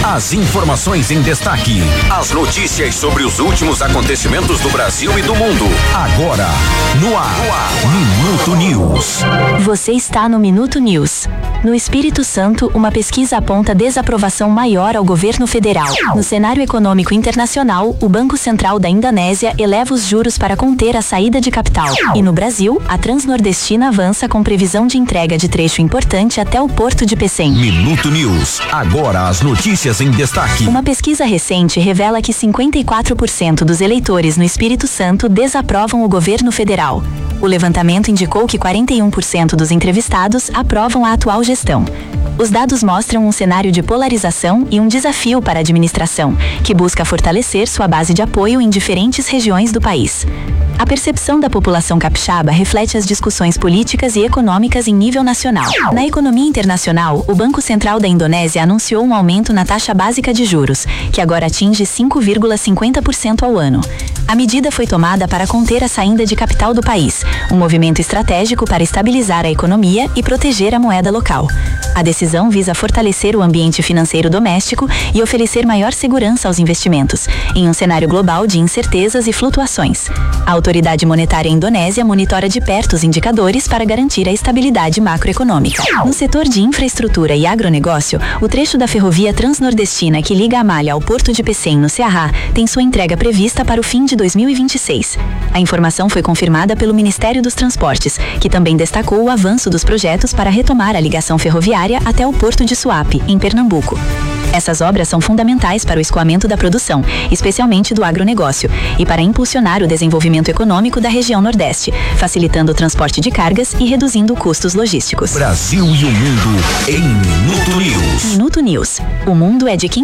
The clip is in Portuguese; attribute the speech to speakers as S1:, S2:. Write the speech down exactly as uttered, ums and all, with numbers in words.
S1: As informações em destaque. As notícias sobre os últimos acontecimentos do Brasil e do mundo. Agora, no ar. No ar. Minuto News.
S2: Você está no Minuto News. No Espírito Santo, uma pesquisa aponta desaprovação maior ao governo federal. No cenário econômico internacional, o Banco Central da Indonésia eleva os juros para conter a saída de capital. E no Brasil, a Transnordestina avança com previsão de entrega de trecho importante até o Porto de Pecém.
S1: Minuto News. Agora as notícias em destaque.
S2: Uma pesquisa recente revela que cinquenta e quatro por cento dos eleitores no Espírito Santo desaprovam o governo federal. O levantamento indicou que quarenta e um por cento dos entrevistados aprovam a atual gestão. Os dados mostram um cenário de polarização e um desafio para a administração, que busca fortalecer sua base de apoio em diferentes regiões do país. A percepção da população capixaba reflete as discussões políticas e econômicas em nível nacional. Na economia internacional, o Banco Central da Indonésia anunciou um aumento na taxa básica de juros, que agora atinge cinco vírgula cinquenta por cento ao ano. A medida foi tomada para conter a saída de capital do país, um movimento estratégico para estabilizar a economia e proteger a moeda local. A decisão visa fortalecer o ambiente financeiro doméstico e oferecer maior segurança aos investimentos, em um cenário global de incertezas e flutuações. A autoridade monetária indonésia monitora de perto os indicadores para garantir a estabilidade macroeconômica. No setor de infraestrutura e agronegócio, o trecho da ferrovia Transnordestina que liga a malha ao Porto de Pecém, no Ceará, tem sua entrega prevista para o fim de dois mil e vinte e seis. A informação foi confirmada pelo Ministério dos Transportes, que também destacou o avanço dos projetos para retomar a ligação ferroviária até o Porto de Suape, em Pernambuco. Essas obras são fundamentais para o escoamento da produção, especialmente do agronegócio, e para impulsionar o desenvolvimento econômico da região Nordeste, facilitando o transporte de cargas e reduzindo custos logísticos.
S1: Brasil e o mundo em Minuto News.
S2: Minuto News. O mundo é de quem